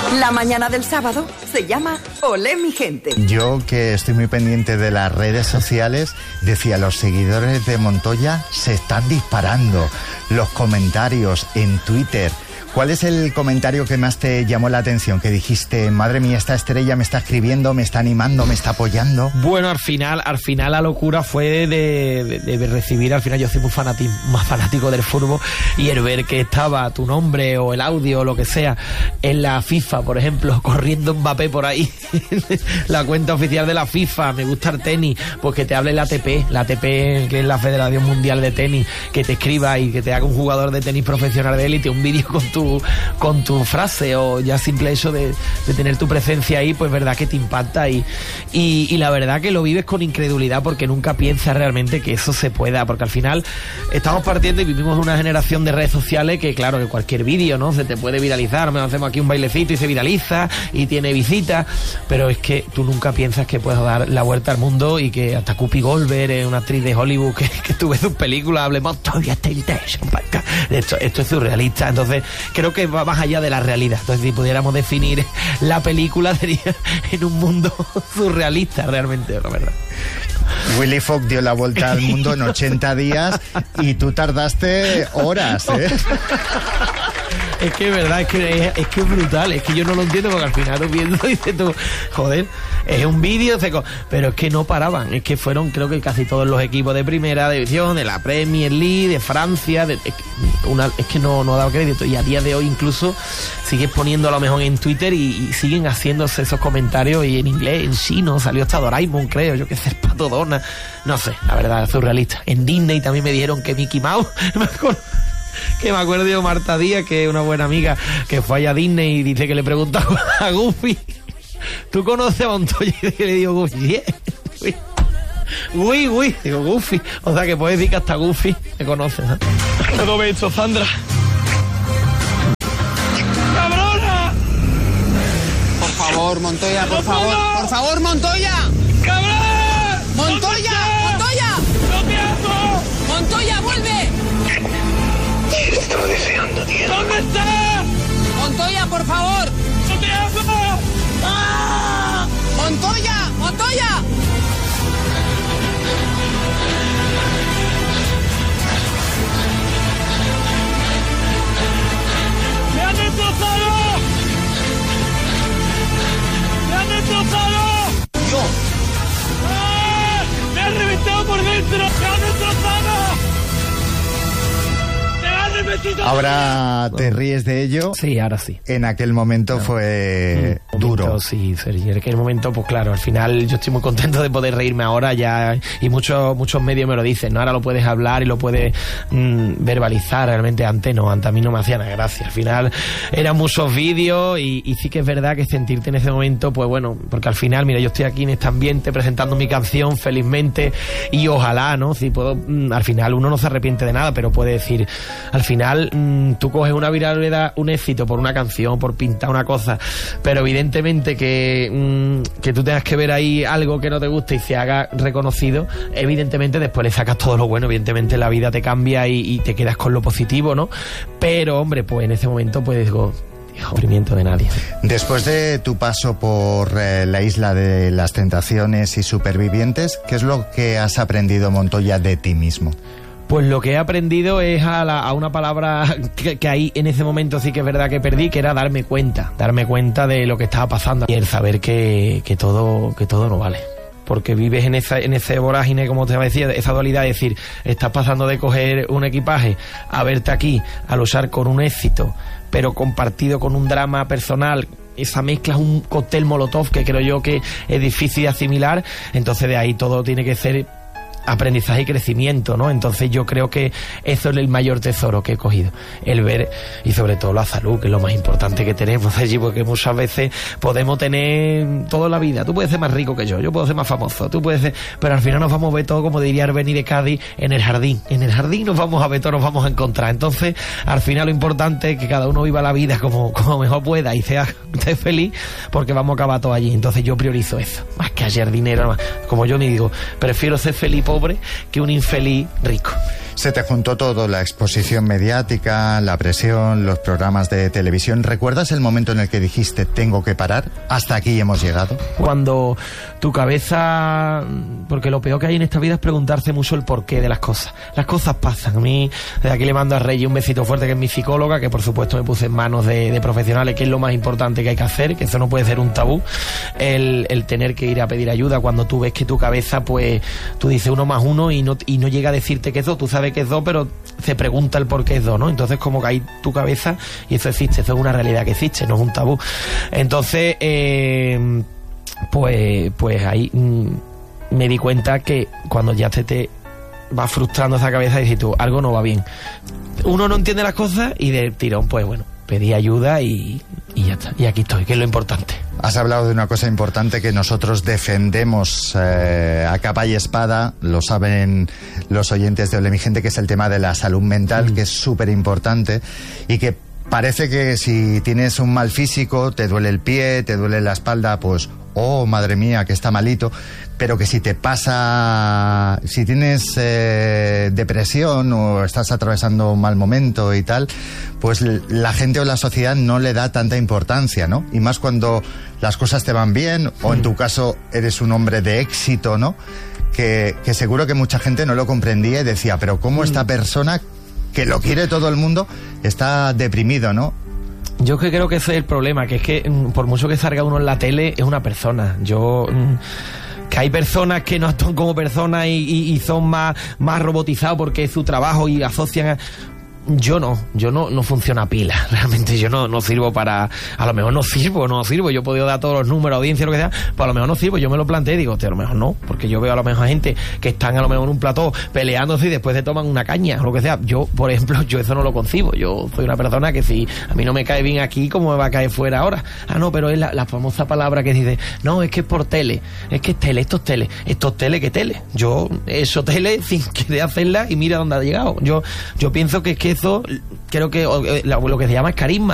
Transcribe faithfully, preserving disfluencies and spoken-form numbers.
La mañana del sábado se llama Olé mi gente. Yo, que estoy muy pendiente de las redes sociales, decía, los seguidores de Montoya se están disparando. Los comentarios en Twitter. ¿Cuál es el comentario que más te llamó la atención? Que dijiste, madre mía, esta estrella me está escribiendo, me está animando, me está apoyando. Bueno, al final, al final la locura fue de, de, de recibir, al final yo soy muy fanático, más fanático del fútbol, y el ver que estaba tu nombre o el audio o lo que sea en la FIFA, por ejemplo, corriendo Mbappé por ahí, la cuenta oficial de la FIFA, me gusta el tenis, pues que te hable la A T P, la A T P que es la Federación Mundial de Tenis, que te escriba y que te haga un jugador de tenis profesional de élite un vídeo con tu con tu frase, o ya simple hecho de, de tener tu presencia ahí, pues verdad que te impacta y, y, y la verdad que lo vives con incredulidad, porque nunca piensas realmente que eso se pueda, porque al final estamos partiendo y vivimos una generación de redes sociales que claro, que cualquier vídeo, ¿no?, se te puede viralizar, me hacemos aquí un bailecito y se viraliza y tiene visitas, pero es que tú nunca piensas que puedas dar la vuelta al mundo y que hasta Whoopi Goldberg, una actriz de Hollywood que, que tú ves sus películas, hablemos todavía esto, esto es surrealista. Entonces creo que va más allá de la realidad. Entonces, si pudiéramos definir la película, sería en un mundo surrealista, realmente, la verdad. Willy Fogg dio la vuelta al mundo en ochenta días y tú tardaste horas, ¿eh? Es que es verdad, es que es, es que es brutal, es que yo no lo entiendo, porque al final lo viendo y dices tú, joder, es un vídeo, pero es que no paraban, es que fueron, creo que casi todos los equipos de primera división, de la Premier League, de Francia, de, es, que una, es que no, no ha dado crédito, y a día de hoy incluso sigues poniendo a lo mejor en Twitter y, y siguen haciéndose esos comentarios, y en inglés, en chino, salió hasta Doraemon, creo, yo que sé, Pato Donald, no sé, la verdad, es surrealista. En Disney también me dijeron que Mickey Mouse, me acuerdo, que me acuerdo yo, Marta Díaz, que es una buena amiga, que fue allá a Disney y dice que le preguntaba a Goofy, ¿tú conoces a Montoya? Y le digo, Goofy, yeah. Uy, uy, digo, Goofy, o sea que puedes decir que hasta Goofy me conoce, ¿no? ¿Cómo ves esto, Sandra? ¡Cabrona! Por favor, Montoya, por favor, por favor, Montoya. ¡Cabrón! ¡Montoya! ¡Montoya! ¡No te amo! ¡Montoya, vuelve! Te estaba deseando, tío. ¿Dónde estás? ¡Montoya, por favor! ¡No te amo! ¡Ah! ¡Montoya! ¡Montoya! ¡Me han destrozado! ¡Me han destrozado! ¡Yo! ¡Ah! ¡Me han reventado por dentro! ¡Me han destrozado! Ahora te ríes de ello. Sí, ahora sí. En aquel momento no. fue mm, duro. Momento, sí, en aquel momento, pues claro, al final yo estoy muy contento de poder reírme ahora ya, y muchos muchos medios me lo dicen, ¿no? Ahora lo puedes hablar y lo puedes mm, verbalizar, realmente antes no, antes a mí no me hacía nada gracia. Al final eran muchos vídeos y, y sí que es verdad que sentirte en ese momento, pues bueno, porque al final, mira, yo estoy aquí en este ambiente presentando mi canción felizmente y ojalá, ¿no? Si puedo, mm, al final uno no se arrepiente de nada, pero puede decir, al final mmm, tú coges una viralidad, un éxito por una canción, por pintar una cosa, pero evidentemente que, mmm, que tú tengas que ver ahí algo que no te guste y se haga reconocido, evidentemente después le sacas todo lo bueno, evidentemente la vida te cambia y, y te quedas con lo positivo, ¿no? Pero hombre, pues en ese momento pues digo, sufrimiento de nadie. Después de tu paso por eh, la isla de las tentaciones y supervivientes, ¿qué es lo que has aprendido, Montoya, de ti mismo? Pues lo que he aprendido es a, la, a una palabra que, que ahí en ese momento sí que es verdad que perdí, que era darme cuenta, darme cuenta de lo que estaba pasando y el saber que, que todo que todo no vale. Porque vives en esa en ese vorágine, como te decía, esa dualidad, es decir, estás pasando de coger un equipaje a verte aquí, a luchar con un éxito, pero compartido con un drama personal. Esa mezcla es un cóctel molotov que creo yo que es difícil de asimilar, entonces de ahí todo tiene que ser aprendizaje y crecimiento, ¿no? Entonces yo creo que eso es el mayor tesoro que he cogido, el ver, y sobre todo la salud, que es lo más importante que tenemos allí, porque muchas veces podemos tener toda la vida, tú puedes ser más rico que yo, yo puedo ser más famoso, tú puedes ser, pero al final nos vamos a ver todo, como diría Arbeni de Cádiz, en el jardín, en el jardín nos vamos a ver todo, nos vamos a encontrar. Entonces al final lo importante es que cada uno viva la vida como, como mejor pueda y sea esté feliz, porque vamos a acabar todo allí. Entonces yo priorizo eso, más que ayer dinero, más. Como yo ni digo, prefiero ser feliz pobre que un infeliz rico. Se te juntó todo, la exposición mediática, la presión, los programas de televisión. ¿Recuerdas el momento en el que dijiste, tengo que parar? Hasta aquí hemos llegado. Cuando tu cabeza... Porque lo peor que hay en esta vida es preguntarse mucho el porqué de las cosas. Las cosas pasan. A mí, desde aquí le mando a Reyes un besito fuerte, que es mi psicóloga, que por supuesto me puse en manos de, de profesionales, que es lo más importante que hay que hacer, que eso no puede ser un tabú. El, el tener que ir a pedir ayuda cuando tú ves que tu cabeza, pues, tú dices uno más uno y no, y no llega a decirte que es dos. Tú sabes que es dos, pero se pregunta el por qué es dos, ¿no? Entonces, como que hay tu cabeza y eso existe, eso es una realidad que existe, no es un tabú. Entonces, eh, pues, pues ahí mmm, me di cuenta que cuando ya te, te va frustrando esa cabeza y dices tú, algo no va bien. Uno no entiende las cosas y de tirón, pues bueno, pedí ayuda y, y ya está. Y aquí estoy, que es lo importante. Has hablado de una cosa importante que nosotros defendemos eh, a capa y espada, lo saben los oyentes de Ole mi Gente, que es el tema de la salud mental, mm. que es súper importante y que parece que si tienes un mal físico, te duele el pie, te duele la espalda, pues, oh, madre mía, que está malito, pero que si te pasa, si tienes eh, depresión o estás atravesando un mal momento y tal, pues la gente o la sociedad no le da tanta importancia, ¿no? Y más cuando las cosas te van bien, o en tu caso eres un hombre de éxito, ¿no? Que, que seguro que mucha gente no lo comprendía y decía, pero ¿cómo esta persona, que lo quiere todo el mundo, está deprimido, ¿no? Yo que creo que ese es el problema, que es que por mucho que salga uno en la tele, es una persona. Yo... que hay personas que no actúan como personas y, y, y son más, más robotizados porque es su trabajo y asocian a... Yo no, yo no, no funciona a pila, realmente yo no, no sirvo para, a lo mejor no sirvo, no sirvo, yo he podido dar todos los números, audiencia, lo que sea, pues a lo mejor no sirvo, yo me lo planteé y digo, a lo mejor no, porque yo veo a lo mejor gente que están a lo mejor en un plató peleándose y después se toman una caña, o lo que sea. Yo, por ejemplo, yo eso no lo concibo, yo soy una persona que si a mí no me cae bien aquí, ¿cómo me va a caer fuera ahora? Ah, no, pero es la, la famosa palabra que dice, no, es que es por tele, es que es tele, esto es tele, esto es tele, ¿qué tele? Yo, eso tele sin querer hacerla y mira dónde ha llegado. Yo, yo pienso que es que eso... Creo que lo que se llama es carisma.